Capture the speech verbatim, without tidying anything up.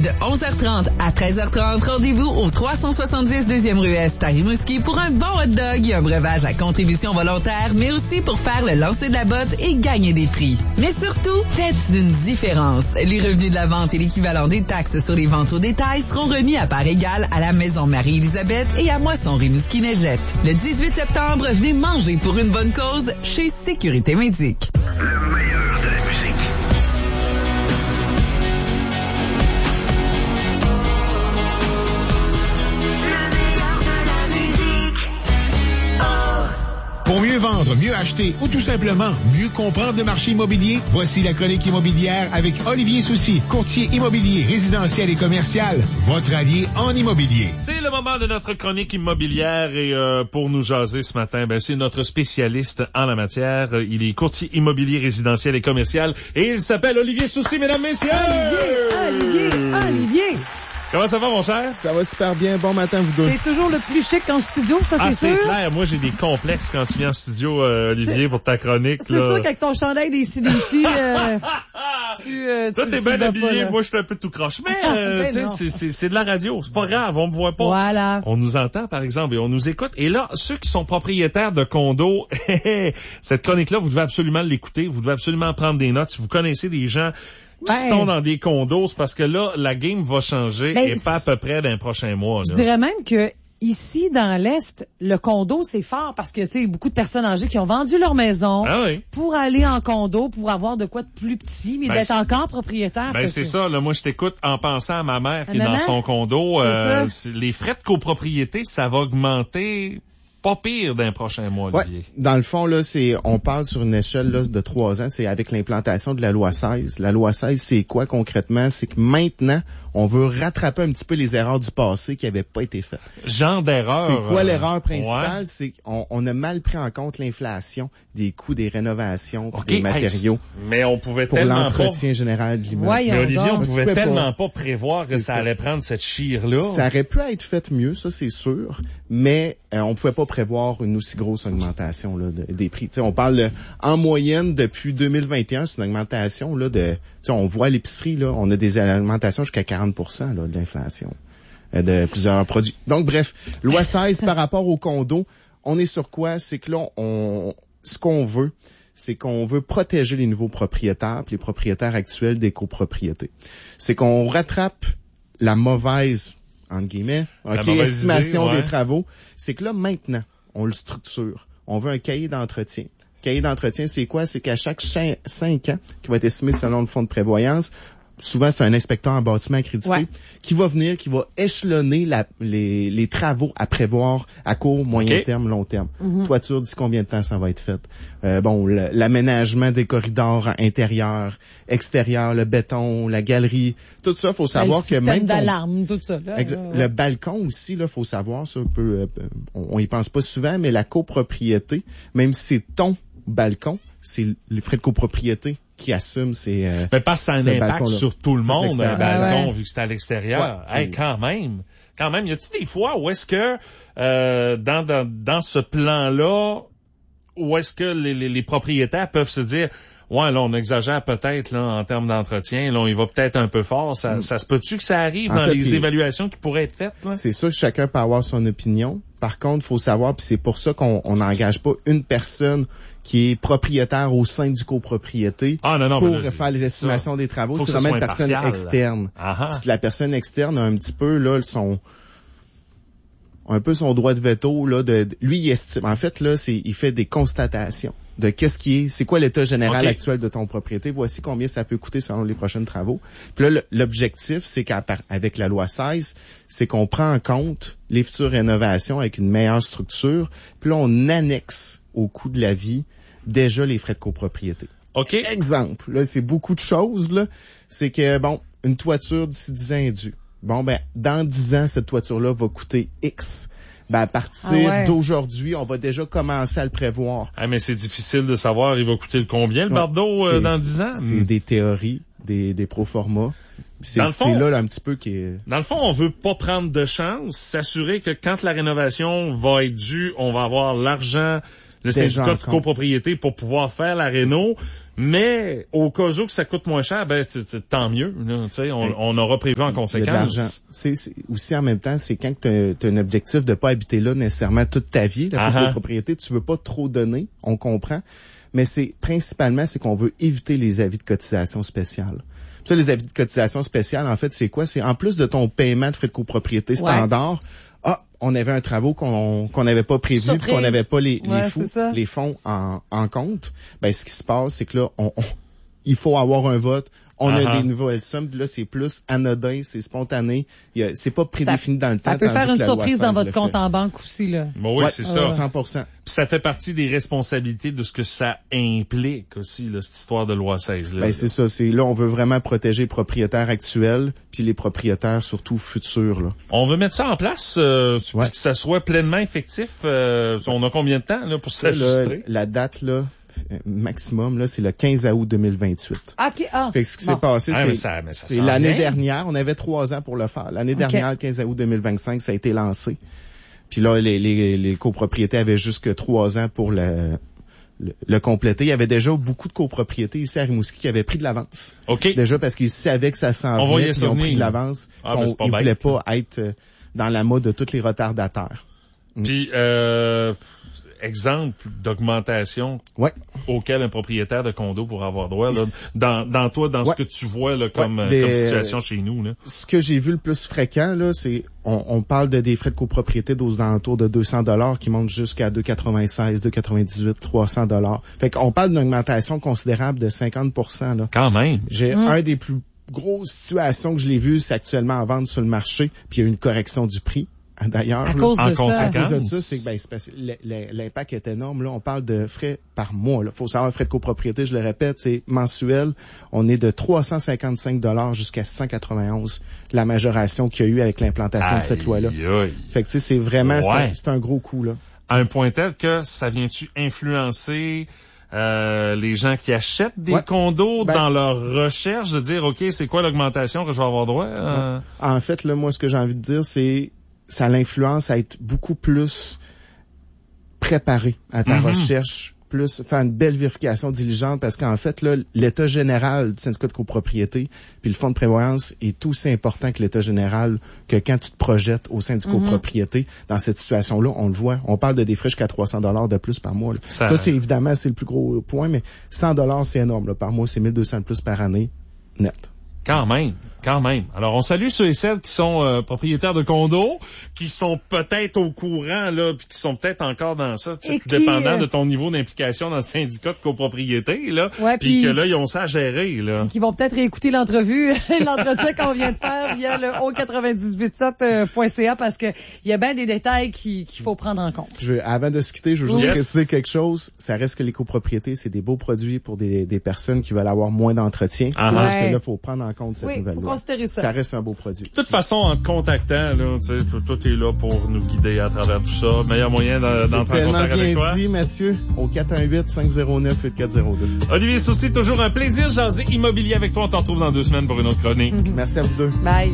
De onze heures trente à treize heures trente, rendez-vous au trois cent soixante-dix deuxième rue Est à Rimouski pour un bon hot dog et un breuvage à contribution volontaire, mais aussi pour faire le lancer de la botte et gagner des prix. Mais surtout, faites une différence. Les revenus de la vente et l'équivalent des taxes sur les ventes au détail seront remis à part égale à la Maison Marie-Élisabeth et à Moisson Rimouski-Neigette. Le dix-huit septembre, venez manger pour une bonne cause chez Sécurité Médic. Le meilleur de la musique. Pour mieux vendre, mieux acheter ou tout simplement mieux comprendre le marché immobilier, voici la chronique immobilière avec Olivier Soucy, courtier immobilier, résidentiel et commercial, votre allié en immobilier. C'est le moment de notre chronique immobilière et euh, pour nous jaser ce matin, ben c'est notre spécialiste en la matière. Il est courtier immobilier, résidentiel et commercial et il s'appelle Olivier Soucy, mesdames, messieurs! Olivier, Olivier, Olivier! Comment ça va, mon cher? Ça va super bien. Bon matin, vous deux. C'est toujours le plus chic en studio, ça, ah, c'est sûr. Ah, c'est clair. Moi, j'ai des complexes quand tu viens en studio, euh, Olivier, pour ta chronique. C'est là. sûr qu'avec ton chandail des C D C, euh, tu, euh, Toi, tu, t'es tu bien vas habillé. pas, Moi, je suis un peu tout croche. Mais, euh, Ben tu sais, non. c'est, c'est, c'est de la radio. C'est pas grave. On me voit pas. Voilà. On nous entend, par exemple, et on nous écoute. Et là, ceux qui sont propriétaires de condos, cette chronique-là, vous devez absolument l'écouter. Vous devez absolument prendre des notes. Si vous connaissez des gens qui Ben, sont dans des condos, c'est parce que là, la game va changer Ben, et pas à peu près dans les prochains mois. Je Là. dirais même que ici, dans l'Est, le condo, c'est fort parce que, tu sais, beaucoup de personnes âgées qui ont vendu leur maison Ah oui. pour aller en condo, pour avoir de quoi de plus petit, mais Ben, d'être c'est- encore propriétaire. Ben, ça, c'est ça, là. Moi, je t'écoute en pensant à ma mère qui À est maman? dans son condo. Euh, C'est c'est- les frais de copropriété, ça va augmenter pas pire dans les prochains mois, Ouais, Olivier. dans le fond, là, c'est, on parle sur une échelle, là, de trois ans. C'est avec l'implantation de la loi seize. La loi seize, c'est quoi concrètement? C'est que maintenant, on veut rattraper un petit peu les erreurs du passé qui n'avaient pas été faites. Genre d'erreur. C'est quoi euh, l'erreur principale? ouais. C'est qu'on on a mal pris en compte l'inflation des coûts des rénovations, puis OK, des matériaux hey, mais on pouvait pour tellement pas... l'entretien général de l'immeuble. Voyons Mais Olivier, on donc. pouvait Tu peux tellement pas. pas, prévoir que C'est ça ça. allait prendre cette chire-là. Ça aurait pu être fait mieux, ça c'est sûr, mais euh, on pouvait pas prévoir une aussi grosse augmentation là, de- des prix. Tu sais, on parle euh, en moyenne depuis deux mille vingt et un, c'est une augmentation là de. Tu sais, on voit à l'épicerie là, on a des augmentations jusqu'à quarante pour cent là, de l'inflation euh, de plusieurs produits. Donc bref, loi seize par rapport au condo, on est sur quoi? C'est que là, on, ce qu'on veut, c'est qu'on veut protéger les nouveaux propriétaires, puis les propriétaires actuels des copropriétés. C'est qu'on rattrape la mauvaise, entre guillemets, ok, mauvaise estimation idée, ouais. des travaux. C'est que là, maintenant, on le structure. On veut un cahier d'entretien. Cahier d'entretien, c'est quoi? C'est qu'à chaque cin- cinq ans, qui va être estimé selon le fonds de prévoyance, souvent c'est un inspecteur en bâtiment accrédité, Ouais. qui va venir, qui va échelonner la, les, les travaux à prévoir à court, moyen OK. terme, long terme. Mhm. Toiture, d'ici combien de temps ça va être fait. Euh, bon, le- l'aménagement des corridors intérieurs, extérieurs, le béton, la galerie, tout ça, faut savoir le que système même ton- d'alarme, tout ça. Là, Exa- là, le ouais. balcon aussi, là, faut savoir, ça peut, euh, on, on y pense pas souvent, mais la copropriété, même si c'est ton balcon, c'est les frais de copropriété qui assument ces... euh, Mais parce que ça a un Ce impact balcon-là. sur tout le monde, un l'extérieur. balcon, Ah ouais. vu que c'est à l'extérieur. Ouais. Hey, quand même. Quand même, y a-t-il des fois où est-ce que, euh, dans, dans, dans ce plan-là, où est-ce que les, les, les propriétaires peuvent se dire, ouais, là, on exagère peut-être, là, en termes d'entretien, là, on y va peut-être un peu fort. Ça, Mm. ça se peut-tu que ça arrive En dans fait, les il- évaluations qui pourraient être faites, là? C'est sûr que chacun peut avoir son opinion. Par contre, faut savoir, puis c'est pour ça qu'on on n'engage pas une personne qui est propriétaire au sein du copropriété Ah, non, non, pour mais là, faire les c'est estimations des travaux. Faut C'est que ce vraiment soit une personne impartial. externe. Ah, ah. Si la personne externe a un petit peu là son un peu son droit de veto là de de- lui il estime en fait là c'est il fait des constatations de qu'est-ce qui est c'est quoi l'état général OK. actuel de ton propriété, voici combien ça peut coûter selon les prochains travaux. Puis là le- l'objectif c'est qu'avec la loi seize, c'est qu'on prend en compte les futures rénovations avec une meilleure structure, puis là on annexe au coût de la vie déjà les frais de copropriété. OK. Exemple, là, c'est beaucoup de choses, là. C'est que, bon, une toiture d'ici dix ans est due. Bon, ben, dans dix ans, cette toiture-là va coûter X. Ben, à partir Ah ouais. d'aujourd'hui, on va déjà commencer à le prévoir. Ah, mais c'est difficile de savoir, il va coûter le combien, le Ouais. bardeau, euh, C'est- dans dix ans? C'est des théories, des, des proformas. C'est Dans le fond- c'est là, là, un petit peu qui est... Dans le fond, on veut pas prendre de chance, s'assurer que quand la rénovation va être due, on va avoir l'argent, le Déjà syndicat en de compte. copropriété pour pouvoir faire la réno. Mais au cas où que ça coûte moins cher, ben c'est, c'est, tant mieux. Là, on, on aura prévu en conséquence. Il y a de l'argent. C'est, c'est aussi en même temps, c'est quand tu as un objectif de pas habiter là nécessairement toute ta vie, la uh-huh. propriété, tu veux pas trop donner, on comprend. Mais c'est principalement c'est qu'on veut éviter les avis de cotisation spéciale. Ça, les avis de cotisation spéciale, en fait, c'est quoi? C'est en plus de ton paiement de frais de copropriété standard, ouais. ah, on avait un travaux qu'on qu'on n'avait pas prévu, puis qu'on n'avait pas les, ouais, les, fous, les fonds en, en compte. Ben, ce qui se passe, c'est que là, on, on, il faut avoir un vote. On uh-huh. a des nouvelles sommes, puis là, c'est plus anodin, c'est spontané. Il y a, c'est pas prédéfini ça, dans le ça temps. Ça peut faire une surprise dans votre compte en banque aussi, là. Bon, oui, ouais, c'est euh, ça. cent pour cent. Puis ça fait partie des responsabilités de ce que ça implique aussi, là, cette histoire de loi seize. Là, ben, là. c'est ça. C'est là, on veut vraiment protéger les propriétaires actuels, puis les propriétaires surtout futurs, là. On veut mettre ça en place, euh, ouais. que ça soit pleinement effectif. Euh, on a combien de temps, là, pour s'ajuster? La date, là, maximum, là, c'est le quinze août deux mille vingt-huit. OK, ah. Fait que ce qui bon. s'est passé, ah, c'est, mais ça, mais ça c'est l'année bien. dernière. On avait trois ans pour le faire. L'année okay. dernière, le quinze août deux mille vingt-cinq, ça a été lancé. Puis là, les, les, les copropriétés avaient jusque trois ans pour le, le, le compléter. Il y avait déjà beaucoup de copropriétés ici à Rimouski qui avaient pris de l'avance. OK. Déjà parce qu'ils savaient que ça s'en venait, ils ont pris de l'avance. Ah, on, ben, ils voulaient pas être dans la mode de tous les retardataires. Puis, euh, exemple d'augmentation ouais. auquel un propriétaire de condo pourrait avoir droit, là, dans, dans toi, dans ouais. ce que tu vois là, comme, ouais, des, comme situation chez nous. Là. Ce que j'ai vu le plus fréquent, là, c'est on, on parle de des frais de copropriété aux alentours de deux cents dollars qui montent jusqu'à deux quatre-vingt-seize, deux quatre-vingt-dix-huit, trois cents dollars. Fait qu'on parle d'une augmentation considérable de cinquante pour cent. Là. Quand même. J'ai mmh. un des plus grosses situations que je l'ai vu, c'est actuellement à vendre sur le marché, puis il y a eu une correction du prix. D'ailleurs, à cause là, de en ça. conséquence. À cause de ça, c'est que ben, c'est parce que l'impact est énorme. Là, on parle de frais par mois. Il faut savoir, frais de copropriété, je le répète, c'est mensuel. On est de trois cent cinquante-cinq dollars jusqu'à cent quatre-vingt-onze, la majoration qu'il y a eu avec l'implantation aïe, de cette loi-là. Aïe. Fait que tu sais, c'est vraiment, ouais. c'est, un, c'est un gros coup, là. À un point tel que ça vient-tu influencer Euh, les gens qui achètent des ouais. condos ben, dans leur recherche de dire, OK, c'est quoi l'augmentation que je vais avoir droit? Euh... En fait, là, moi, ce que j'ai envie de dire, c'est ça l'influence à être beaucoup plus préparé à ta mm-hmm. recherche, plus faire une belle vérification diligente, parce qu'en fait, là, l'état général du syndicat de copropriété puis le fonds de prévoyance est aussi important que l'état général que quand tu te projettes au sein du mm-hmm. copropriété. Dans cette situation-là, on le voit. On parle de des frais jusqu'à trois cents dollars de plus par mois. Là. Ça... ça, c'est évidemment, c'est le plus gros point, mais cent dollars, c'est énorme. Là. Par mois, c'est mille deux cents de plus par année, net. Quand même, quand même. Alors, on salue ceux et celles qui sont euh, propriétaires de condos, qui sont peut-être au courant, là, puis qui sont peut-être encore dans ça, tout dépendant euh... de ton niveau d'implication dans le syndicat de copropriété, là, ouais, puis que là, ils ont ça à gérer, là. Puis qui vont peut-être réécouter l'entrevue, l'entretien qu'on vient de faire via le o quatre-vingt-dix-huit sept point c a parce que il y a bien des détails qui, qu'il faut prendre en compte. Je veux, avant de se quitter, je veux juste yes. préciser quelque chose. Ça reste que les copropriétés, c'est des beaux produits pour des, des personnes qui veulent avoir moins d'entretien. Ah, parce ouais. que là, faut prendre en compte cette oui, nouvelle faut loi. considérer ça. Ça reste un beau produit. De toute façon, en te contactant, là, tu sais, tout, tout est là pour nous guider à travers tout ça. Meilleur moyen d'entrer en contact avec toi. C'est tellement bien dit, Mathieu, au quatre un huit, cinq zéro neuf, huit quatre zéro deux. Olivier Soucy, toujours un plaisir. Jaser immobilier avec toi. On t'en retrouve dans deux semaines pour une autre chronique. Mm-hmm. Merci à vous deux. Bye.